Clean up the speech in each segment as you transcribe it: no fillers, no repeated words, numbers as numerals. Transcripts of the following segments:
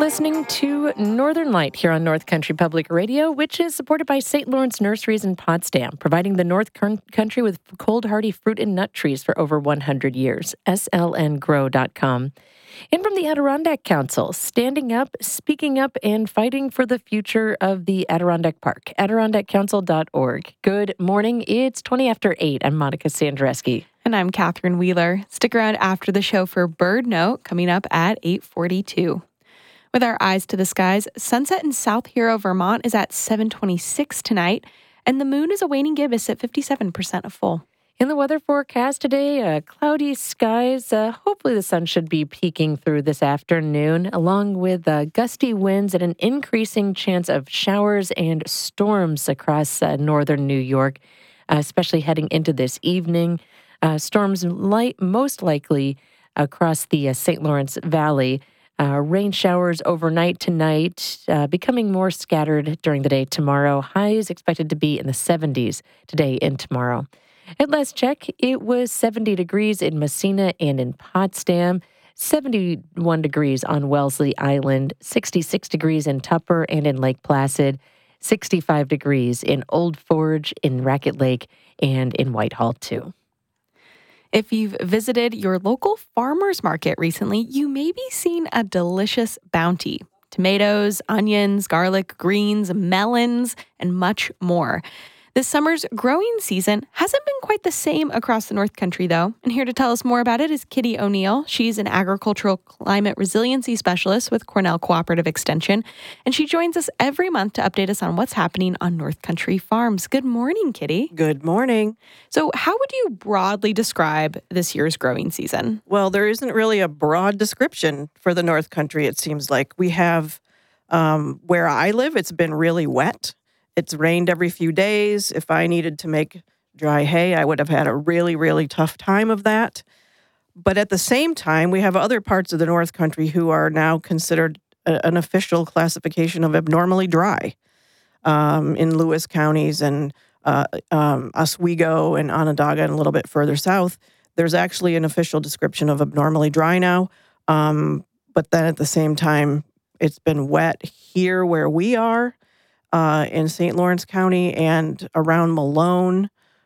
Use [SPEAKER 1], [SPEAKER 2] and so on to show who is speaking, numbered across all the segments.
[SPEAKER 1] listening to Northern Light here on North Country Public Radio, which is supported by St. Lawrence Nurseries in Potsdam, providing the North Country with cold, hardy fruit and nut trees for over 100 years. slngrow.com. And from the Adirondack Council, standing up, speaking up, and fighting for the future of the Adirondack Park. AdirondackCouncil.org. Good morning. It's 20 after 8. I'm Monica Sandreski.
[SPEAKER 2] And I'm Catherine Wheeler. Stick around after the show for Bird Note coming up at 8:42. With our eyes to the skies, sunset in South Hero, Vermont is at 7:26 tonight, and the moon is a waning gibbous at 57% of full.
[SPEAKER 1] In the weather forecast today, cloudy skies. Hopefully the sun should be peeking through this afternoon, along with gusty winds and an increasing chance of showers and storms across northern New York, especially heading into this evening. Storms most likely across the St. Lawrence Valley. Rain showers overnight tonight, becoming more scattered during the day tomorrow. Highs expected to be in the 70s today and tomorrow. At last check, it was 70 degrees in Massena and in Potsdam, 71 degrees on Wellesley Island, 66 degrees in Tupper and in Lake Placid, 65 degrees in Old Forge, in Racket Lake, and in Whitehall, too.
[SPEAKER 2] If you've visited your local farmer's market recently, you may be seeing a delicious bounty. Tomatoes, onions, garlic, greens, melons, and much more. This summer's growing season hasn't been quite the same across the North Country, though. And here to tell us more about it is Kitty O'Neill. She's an agricultural climate resiliency specialist with Cornell Cooperative Extension. And she joins us every month to update us on what's happening on North Country farms. Good morning, Kitty.
[SPEAKER 3] Good morning.
[SPEAKER 2] So how would you broadly describe this year's growing season?
[SPEAKER 3] Well, there isn't really a broad description for the North Country, it seems like. We have, where I live, it's been really wet. It's rained every few days. If I needed to make dry hay, I would have had a really, really tough time of that. But at the same time, we have other parts of the North Country who are now considered an official classification of abnormally dry. In Lewis counties and Oswego and Onondaga and a little bit further south, there's actually an official description of abnormally dry now. But then at the same time, it's been wet here where we are. In St. Lawrence County and around Malone,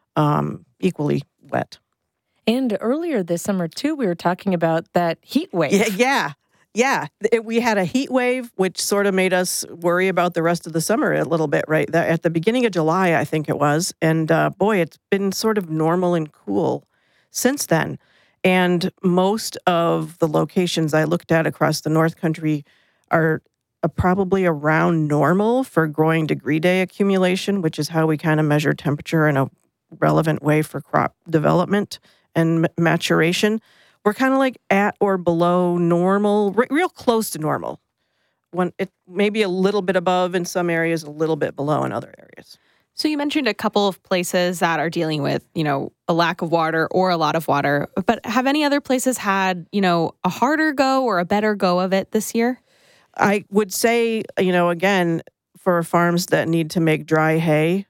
[SPEAKER 3] equally wet.
[SPEAKER 1] And earlier this summer, too, we were talking about that heat wave.
[SPEAKER 3] Yeah. We had a heat wave, which sort of made us worry about the rest of the summer a little bit, right? At the beginning of July, I think it was. And boy, it's been sort of normal and cool since then. And most of the locations I looked at across the North Country are probably around normal for growing degree day accumulation, which is how we kind of measure temperature in a relevant way for crop development and maturation. We're kind of like at or below normal, real close to normal. When it maybe a little bit above in some areas, a little bit below in other areas.
[SPEAKER 2] So you mentioned a couple of places that are dealing with, a lack of water or a lot of water. But have any other places had, a harder go or a better go of it this year?
[SPEAKER 3] I would say, again, for farms that need to make dry hay,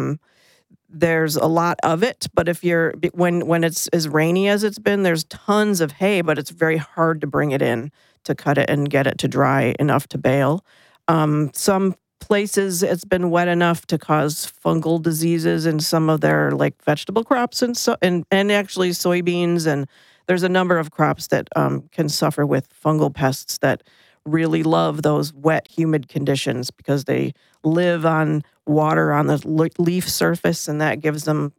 [SPEAKER 3] there's a lot of it. But when it's as rainy as it's been, there's tons of hay, but it's very hard to bring it in to cut it and get it to dry enough to bale. Some places it's been wet enough to cause fungal diseases in some of their vegetable crops and actually soybeans. And there's a number of crops that can suffer with fungal pests that really love those wet, humid conditions because they live on water on the leaf surface, and that gives them,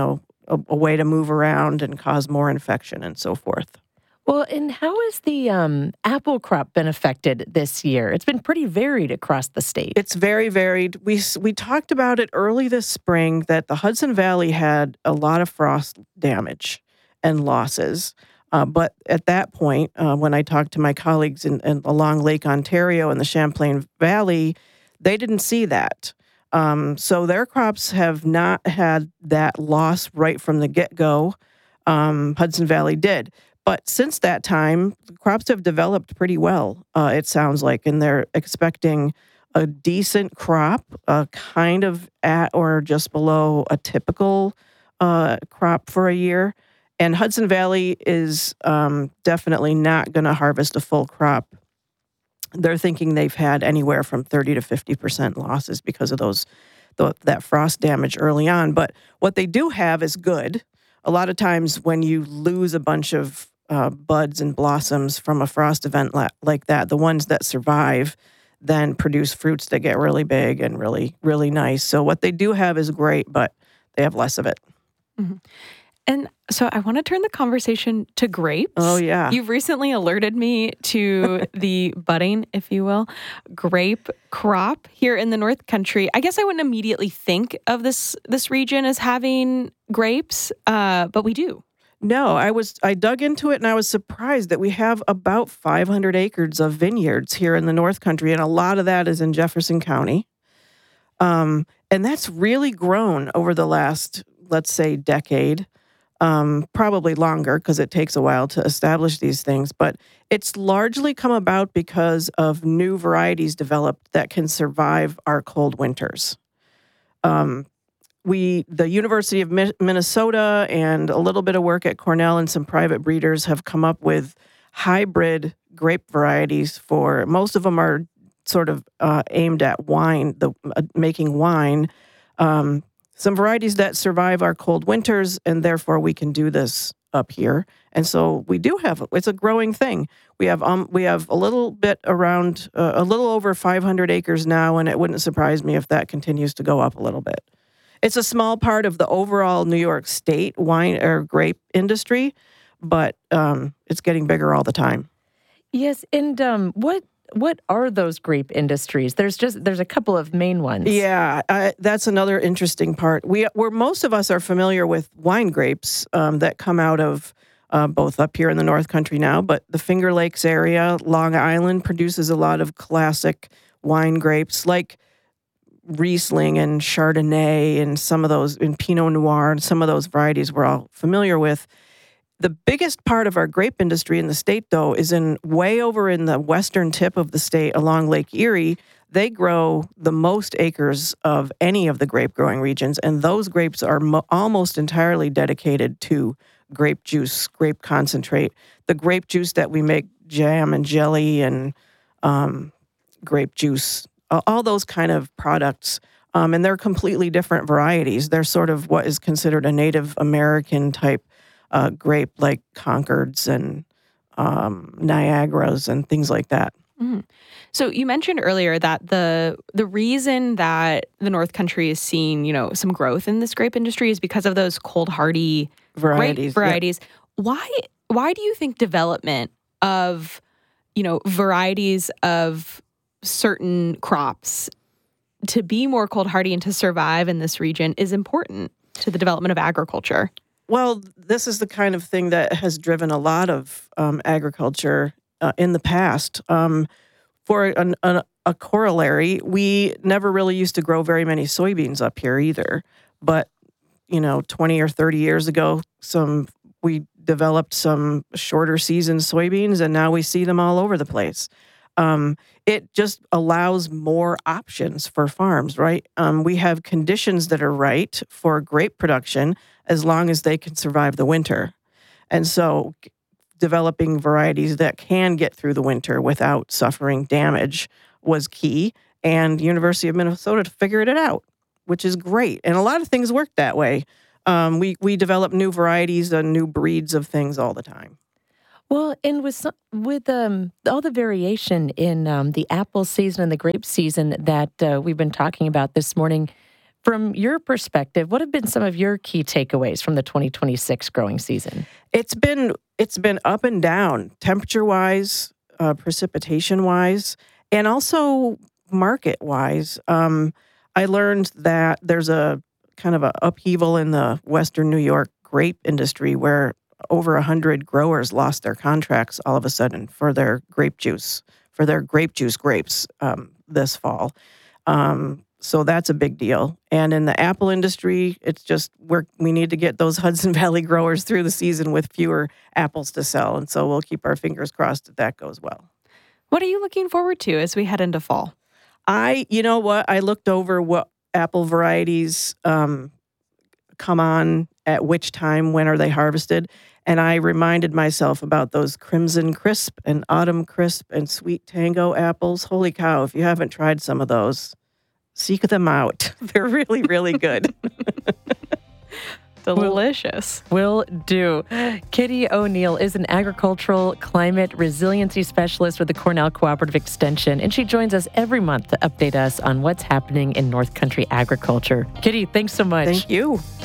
[SPEAKER 3] a way to move around and cause more infection and so forth.
[SPEAKER 1] Well, and how has the apple crop been affected this year? It's been pretty varied across the state.
[SPEAKER 3] It's very varied. We talked about it early this spring that the Hudson Valley had a lot of frost damage and losses. But at that point, when I talked to my colleagues along Lake Ontario and the Champlain Valley, they didn't see that. So their crops have not had that loss right from the get-go. Hudson Valley did. But since that time, the crops have developed pretty well, it sounds like, and they're expecting a decent crop, kind of at or just below a typical crop for a year. And Hudson Valley is definitely not going to harvest a full crop they're thinking they've had anywhere from 30 to 50% losses because of that frost damage early on. But what they do have is good. A lot of times when you lose a bunch of buds and blossoms from a frost event like that, the ones that survive then produce fruits that get really big and really, really nice. So what they do have is great, but they have less of it.
[SPEAKER 2] Mm-hmm. And so I want to turn the conversation to grapes.
[SPEAKER 3] Oh, yeah.
[SPEAKER 2] You've recently alerted me to the budding, if you will, grape crop here in the North Country. I guess I wouldn't immediately think of this region as having grapes, but we do.
[SPEAKER 3] No, I dug into it and I was surprised that we have about 500 acres of vineyards here in the North Country, and a lot of that is in Jefferson County. And that's really grown over the last, let's say, decade. Probably longer because it takes a while to establish these things, but it's largely come about because of new varieties developed that can survive our cold winters. The University of Minnesota and a little bit of work at Cornell and some private breeders have come up with hybrid grape varieties for, most of them are sort of aimed at wine, making wine. Some varieties that survive our cold winters, and therefore we can do this up here. And so we do have, it's a growing thing. We have a little bit around, a little over 500 acres now, and it wouldn't surprise me if that continues to go up a little bit. It's a small part of the overall New York State wine or grape industry, but it's getting bigger all the time.
[SPEAKER 1] Yes, and what are those grape industries? There's a couple of main ones.
[SPEAKER 3] Yeah, that's another interesting part. Where most of us are familiar with wine grapes that come out of both up here in the North Country now, but the Finger Lakes area, Long Island produces a lot of classic wine grapes like Riesling and Chardonnay and some of those, and Pinot Noir, and some of those varieties we're all familiar with. The biggest part of our grape industry in the state, though, is way over in the western tip of the state along Lake Erie. They grow the most acres of any of the grape growing regions, and those grapes are almost entirely dedicated to grape juice, grape concentrate, the grape juice that we make jam and jelly and grape juice, all those kind of products. And they're completely different varieties. They're sort of what is considered a Native American type grape, like Concords and Niagaras and things like that.
[SPEAKER 2] Mm. So you mentioned earlier that the reason that the North Country is seeing, some growth in this grape industry is because of those cold hardy
[SPEAKER 3] varieties.
[SPEAKER 2] Grape varieties. Yeah. Why do you think development of, varieties of certain crops to be more cold hardy and to survive in this region is important to the development of agriculture?
[SPEAKER 3] Well, this is the kind of thing that has driven a lot of agriculture in the past. For a corollary, we never really used to grow very many soybeans up here either. But, 20 or 30 years ago, we developed some shorter season soybeans, and now we see them all over the place. It just allows more options for farms, right? We have conditions that are right for grape production as long as they can survive the winter. And so developing varieties that can get through the winter without suffering damage was key. And University of Minnesota figured it out, which is great. And a lot of things work that way. We develop new varieties and new breeds of things all the time.
[SPEAKER 1] Well, and with all the variation in the apple season and the grape season that we've been talking about this morning, from your perspective, what have been some of your key takeaways from the 2026 growing season? It's
[SPEAKER 3] been up and down, temperature-wise, precipitation-wise, and also market-wise. I learned that there's a kind of a upheaval in the Western New York grape industry where over 100 growers lost their contracts all of a sudden for their grape juice grapes this fall. So that's a big deal. And in the apple industry, it's just we need to get those Hudson Valley growers through the season with fewer apples to sell. And so we'll keep our fingers crossed that goes well.
[SPEAKER 2] What are you looking forward to as we head into fall?
[SPEAKER 3] You know what? I looked over what apple varieties come on at which time, when are they harvested? And I reminded myself about those Crimson Crisp and Autumn Crisp and Sweet Tango apples. Holy cow, if you haven't tried some of those, seek them out. They're really, really good.
[SPEAKER 2] Delicious.
[SPEAKER 1] Will do. Kitty O'Neill is an agricultural climate resiliency specialist with the Cornell Cooperative Extension, and she joins us every month to update us on what's happening in North Country agriculture. Kitty, thanks so much.
[SPEAKER 3] Thank you.